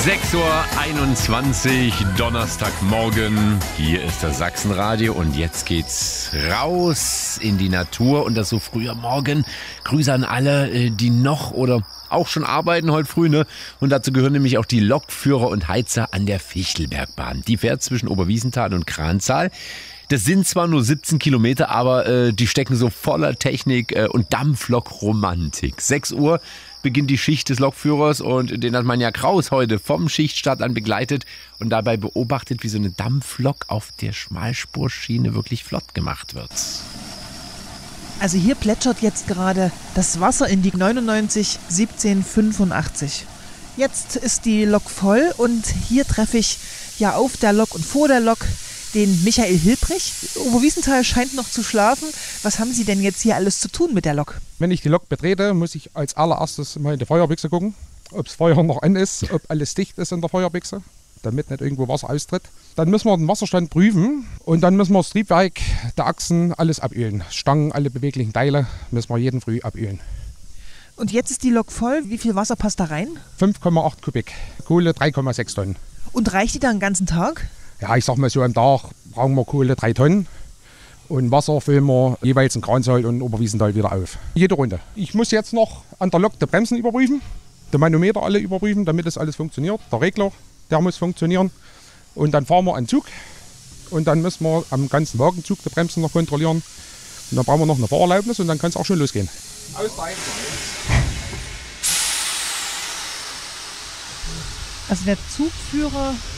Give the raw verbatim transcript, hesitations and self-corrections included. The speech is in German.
sechs Uhr einundzwanzig, Donnerstagmorgen. Hier ist das Sachsenradio und jetzt geht's raus in die Natur und das so früh am Morgen. Grüße an alle, die noch oder auch schon arbeiten heute früh, ne? Und dazu gehören nämlich auch die Lokführer und Heizer an der Fichtelbergbahn. Die fährt zwischen Oberwiesenthal und Kranzahl. Das sind zwar nur siebzehn Kilometer, aber äh, die stecken so voller Technik äh, und Dampflok-Romantik. sechs Uhr beginnt die Schicht des Lokführers und den hat Manja Kraus heute vom Schichtstart an begleitet und dabei beobachtet, wie so eine Dampflok auf der Schmalspurschiene wirklich flott gemacht wird. Also hier plätschert jetzt gerade das Wasser in die neunundneunzig siebzehn fünfundachtzig. Jetzt ist die Lok voll und hier treffe ich ja auf der Lok und vor der Lok den Michael Hilbrich. Oberwiesenthal scheint noch zu schlafen. Was haben Sie denn jetzt hier alles zu tun mit der Lok? Wenn ich die Lok betrete, muss ich als allererstes mal in die Feuerbüchse gucken, ob das Feuer noch an ist, ob alles dicht ist in der Feuerbüchse, damit nicht irgendwo Wasser austritt. Dann müssen wir den Wasserstand prüfen und dann müssen wir das Triebwerk der Achsen alles abölen. Stangen, alle beweglichen Teile müssen wir jeden Früh abölen. Und jetzt ist die Lok voll. Wie viel Wasser passt da rein? fünf Komma acht Kubik, Kohle drei Komma sechs Tonnen. Und reicht die da den ganzen Tag? Ja, ich sag mal so, am Tag brauchen wir Kohle drei Tonnen und Wasser füllen wir jeweils in Kranzahl und Oberwiesenthal wieder auf. Jede Runde. Ich muss jetzt noch an der Lok die Bremsen überprüfen, die Manometer alle überprüfen, damit das alles funktioniert. Der Regler, der muss funktionieren. Und dann fahren wir an den Zug und dann müssen wir am ganzen Wagenzug die Bremsen noch kontrollieren. Und dann brauchen wir noch eine Fahrerlaubnis und dann kann es auch schon losgehen. Aussteigen. Also der Zugführer